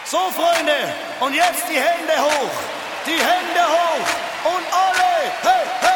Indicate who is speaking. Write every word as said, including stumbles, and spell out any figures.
Speaker 1: So, Freunde, und jetzt die Hände hoch. Die Hände hoch. Und alle, hey, hey.